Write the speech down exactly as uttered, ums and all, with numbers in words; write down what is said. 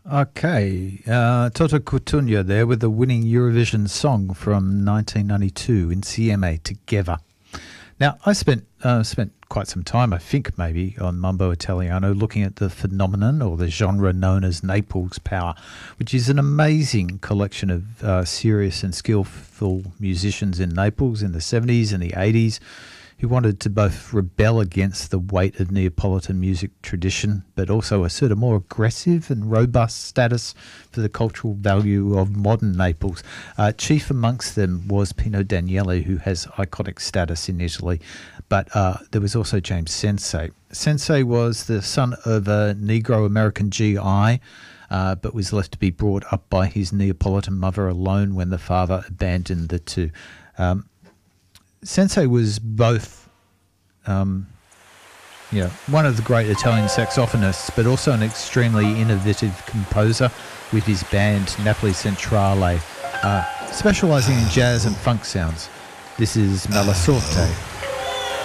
Okay, uh, Toto Cutugno there with the winning Eurovision song from nineteen ninety-two, Insieme, Together. Now, I spent uh, spent quite some time, I think maybe, on Mambo Italiano looking at the phenomenon or the genre known as Naples Power, which is an amazing collection of uh, serious and skillful musicians in Naples in the seventies and the eighties who wanted to both rebel against the weight of Neapolitan music tradition, but also assert a more aggressive and robust status for the cultural value of modern Naples. Uh, chief amongst them was Pino Daniele, who has iconic status in Italy, but uh, there was also James Sensei. Sensei was the son of a Negro-American G I, uh, but was left to be brought up by his Neapolitan mother alone when the father abandoned the two. Um, Sensei was both, um, you know, one of the great Italian saxophonists, but also an extremely innovative composer with his band Napoli Centrale, uh, specialising in jazz and funk sounds. This is Mala Sorte.